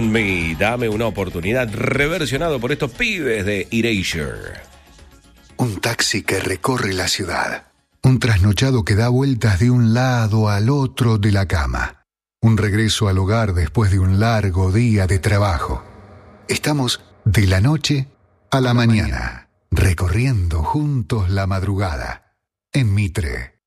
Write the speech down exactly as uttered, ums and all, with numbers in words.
Me, dame una oportunidad, reversionado por estos pibes de Erasure. Un taxi que recorre la ciudad. Un trasnochado que da vueltas de un lado al otro de la cama. Un regreso al hogar después de un largo día de trabajo. Estamos de la noche a la mañana, recorriendo juntos la madrugada. En Mitre.